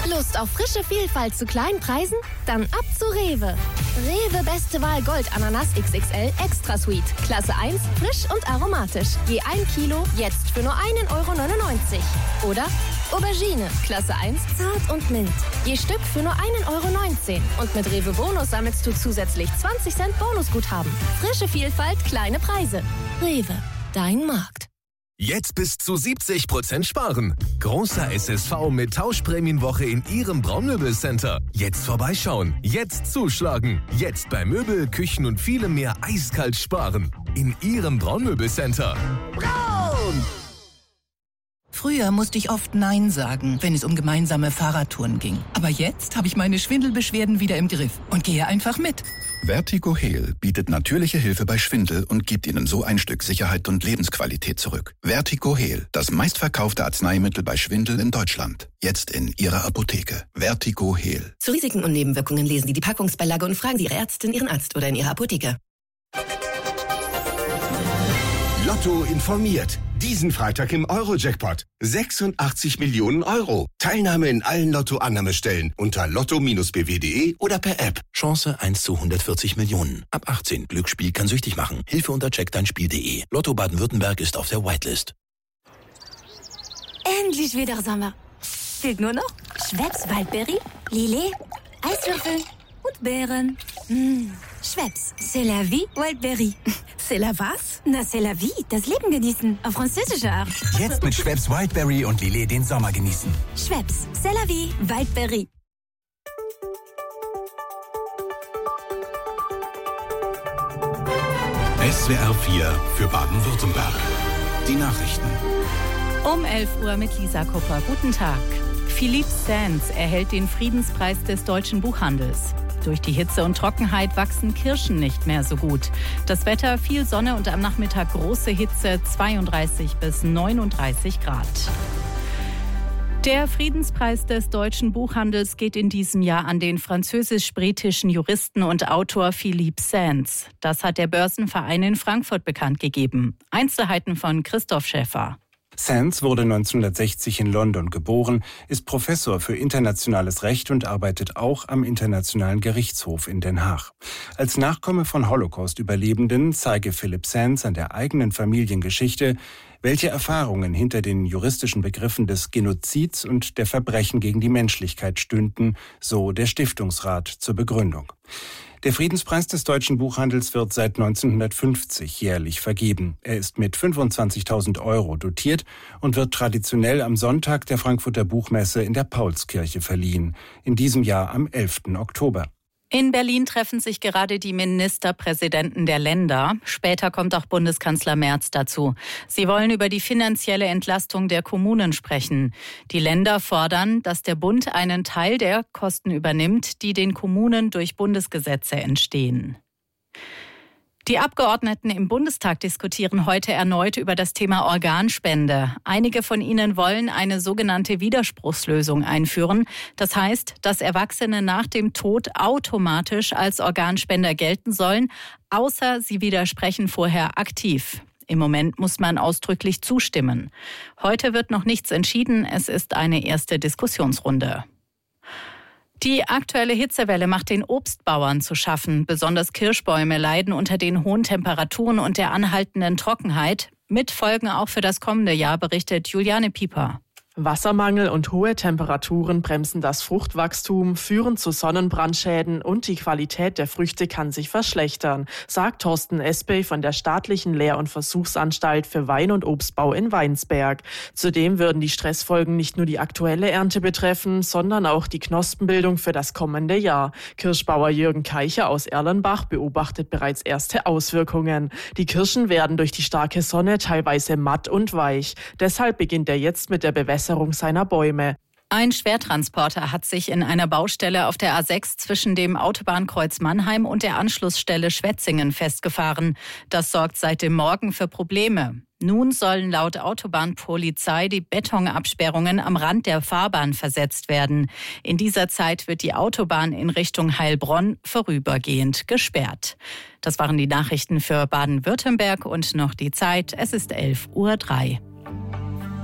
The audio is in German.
Lust auf frische Vielfalt zu kleinen Preisen? Dann ab zu Rewe. Rewe Beste Wahl Gold Ananas XXL Extra Sweet. Klasse 1, frisch und aromatisch. Je 1 Kilo, jetzt für nur 1,99 €. Oder Aubergine, Klasse 1, zart und mild. Je Stück für nur 1,19 €. Und mit Rewe Bonus sammelst du zusätzlich 20 Cent Bonusguthaben. Frische Vielfalt, kleine Preise. Rewe, dein Markt. Jetzt bis zu 70% sparen. Großer SSV mit Tauschprämienwoche in Ihrem Braunmöbelcenter. Jetzt vorbeischauen, jetzt zuschlagen. Jetzt bei Möbel, Küchen und vielem mehr eiskalt sparen. In Ihrem Braunmöbelcenter. Braun! Früher musste ich oft Nein sagen, wenn es um gemeinsame Fahrradtouren ging. Aber jetzt habe ich meine Schwindelbeschwerden wieder im Griff und gehe einfach mit. Vertigo Heal bietet natürliche Hilfe bei Schwindel und gibt Ihnen so ein Stück Sicherheit und Lebensqualität zurück. Vertigo Heal, das meistverkaufte Arzneimittel bei Schwindel in Deutschland. Jetzt in Ihrer Apotheke. Vertigo Heal. Zu Risiken und Nebenwirkungen lesen Sie die Packungsbeilage und fragen Sie Ihre Ärztin, Ihren Arzt oder in Ihrer Apotheke. Lotto informiert. Diesen Freitag im Euro-Jackpot. 86 Millionen €. Teilnahme in allen Lotto-Annahmestellen unter lotto-bw.de oder per App. Chance 1 zu 140 Millionen. Ab 18. Glücksspiel kann süchtig machen. Hilfe unter checkdeinspiel.de. Lotto Baden-Württemberg ist auf der Whitelist. Endlich wieder Sommer. Fehlt nur noch Schweppes Waldberry, Lillet, Eiswürfel und Beeren. Schweppes, c'est la vie, Wildberry. C'est la was? Na, c'est la vie, das Leben genießen, auf französische Art. Jetzt mit Schweppes Wildberry und Lillet den Sommer genießen. Schweppes, c'est la vie, Wildberry. SWR 4 für Baden-Württemberg. Die Nachrichten. Um 11 Uhr mit Lisa Kupper. Guten Tag. Philippe Sands erhält den Friedenspreis des deutschen Buchhandels. Durch die Hitze und Trockenheit wachsen Kirschen nicht mehr so gut. Das Wetter, viel Sonne und am Nachmittag große Hitze, 32 bis 39 Grad. Der Friedenspreis des deutschen Buchhandels geht in diesem Jahr an den französisch-britischen Juristen und Autor Philippe Sands. Das hat der Börsenverein in Frankfurt bekannt gegeben. Einzelheiten von Christoph Schäfer. Sands wurde 1960 in London geboren, ist Professor für internationales Recht und arbeitet auch am Internationalen Gerichtshof in Den Haag. Als Nachkomme von Holocaust-Überlebenden zeige Philippe Sands an der eigenen Familiengeschichte, welche Erfahrungen hinter den juristischen Begriffen des Genozids und der Verbrechen gegen die Menschlichkeit stünden, so der Stiftungsrat zur Begründung. Der Friedenspreis des deutschen Buchhandels wird seit 1950 jährlich vergeben. Er ist mit 25.000 € dotiert und wird traditionell am Sonntag der Frankfurter Buchmesse in der Paulskirche verliehen. In diesem Jahr am 11. Oktober. In Berlin treffen sich gerade die Ministerpräsidenten der Länder. Später kommt auch Bundeskanzler Merz dazu. Sie wollen über die finanzielle Entlastung der Kommunen sprechen. Die Länder fordern, dass der Bund einen Teil der Kosten übernimmt, die den Kommunen durch Bundesgesetze entstehen. Die Abgeordneten im Bundestag diskutieren heute erneut über das Thema Organspende. Einige von ihnen wollen eine sogenannte Widerspruchslösung einführen. Das heißt, dass Erwachsene nach dem Tod automatisch als Organspender gelten sollen, außer sie widersprechen vorher aktiv. Im Moment muss man ausdrücklich zustimmen. Heute wird noch nichts entschieden. Es ist eine erste Diskussionsrunde. Die aktuelle Hitzewelle macht den Obstbauern zu schaffen. Besonders Kirschbäume leiden unter den hohen Temperaturen und der anhaltenden Trockenheit. Mit Folgen auch für das kommende Jahr, berichtet Juliane Pieper. Wassermangel und hohe Temperaturen bremsen das Fruchtwachstum, führen zu Sonnenbrandschäden und die Qualität der Früchte kann sich verschlechtern, sagt Thorsten Espey von der Staatlichen Lehr- und Versuchsanstalt für Wein- und Obstbau in Weinsberg. Zudem würden die Stressfolgen nicht nur die aktuelle Ernte betreffen, sondern auch die Knospenbildung für das kommende Jahr. Kirschbauer Jürgen Keicher aus Erlenbach beobachtet bereits erste Auswirkungen. Die Kirschen werden durch die starke Sonne teilweise matt und weich. Deshalb beginnt er jetzt mit der Bewässerung seiner Bäume. Ein Schwertransporter hat sich in einer Baustelle auf der A6 zwischen dem Autobahnkreuz Mannheim und der Anschlussstelle Schwetzingen festgefahren. Das sorgt seit dem Morgen für Probleme. Nun sollen laut Autobahnpolizei die Betonabsperrungen am Rand der Fahrbahn versetzt werden. In dieser Zeit wird die Autobahn in Richtung Heilbronn vorübergehend gesperrt. Das waren die Nachrichten für Baden-Württemberg und noch die Zeit. Es ist 11:03 Uhr.